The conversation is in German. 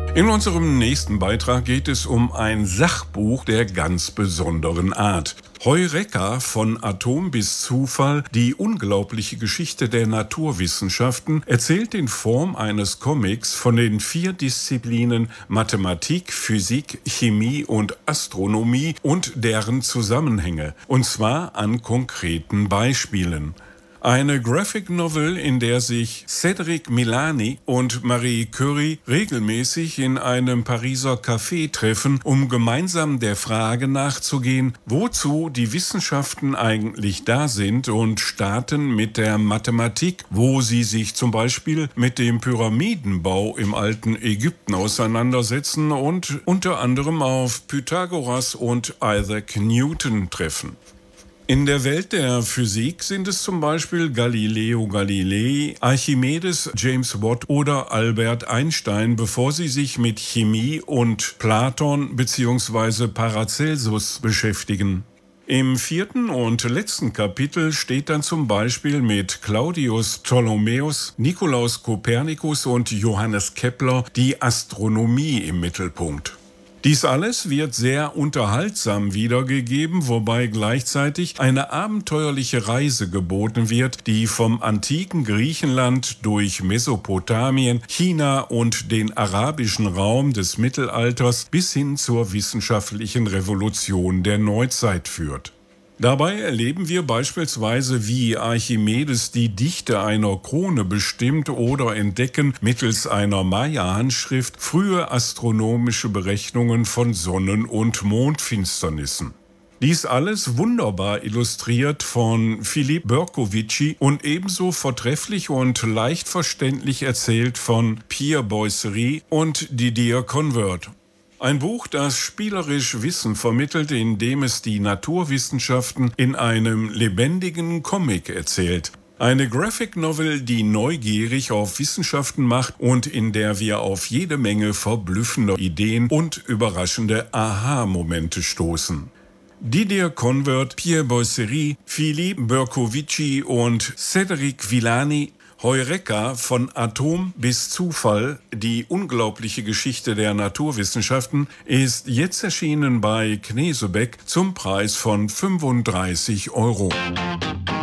In unserem nächsten Beitrag geht es um ein Sachbuch der ganz besonderen Art. Heureka, von Atom bis Zufall, die unglaubliche Geschichte der Naturwissenschaften, erzählt in Form eines Comics von den 4 Disziplinen Mathematik, Physik, Chemie und Astronomie und deren Zusammenhänge, und zwar an konkreten Beispielen. Eine Graphic Novel, in der sich Cédric Villani und Marie Curie regelmäßig in einem Pariser Café treffen, um gemeinsam der Frage nachzugehen, wozu die Wissenschaften eigentlich da sind, und starten mit der Mathematik, wo sie sich zum Beispiel mit dem Pyramidenbau im alten Ägypten auseinandersetzen und unter anderem auf Pythagoras und Isaac Newton treffen. In der Welt der Physik sind es zum Beispiel Galileo Galilei, Archimedes, James Watt oder Albert Einstein, bevor sie sich mit Chemie und Platon bzw. Paracelsus beschäftigen. Im 4. und letzten Kapitel steht dann zum Beispiel mit Claudius Ptolemäus, Nikolaus Kopernikus und Johannes Kepler die Astronomie im Mittelpunkt. Dies alles wird sehr unterhaltsam wiedergegeben, wobei gleichzeitig eine abenteuerliche Reise geboten wird, die vom antiken Griechenland durch Mesopotamien, China und den arabischen Raum des Mittelalters bis hin zur wissenschaftlichen Revolution der Neuzeit führt. Dabei erleben wir beispielsweise, wie Archimedes die Dichte einer Krone bestimmt, oder entdecken mittels einer Maya-Handschrift frühe astronomische Berechnungen von Sonnen- und Mondfinsternissen. Dies alles wunderbar illustriert von Philippe Bercovici und ebenso vortrefflich und leicht verständlich erzählt von Pierre Boisserie und Didier Convert. Ein Buch, das spielerisch Wissen vermittelt, indem es die Naturwissenschaften in einem lebendigen Comic erzählt. Eine Graphic Novel, die neugierig auf Wissenschaften macht und in der wir auf jede Menge verblüffender Ideen und überraschende Aha-Momente stoßen. Didier Convert, Pierre Boisserie, Philippe Bercovici und Cédric Villani. Heureka, von Atom bis Zufall, die unglaubliche Geschichte der Naturwissenschaften, ist jetzt erschienen bei Knesebeck zum Preis von 35 €.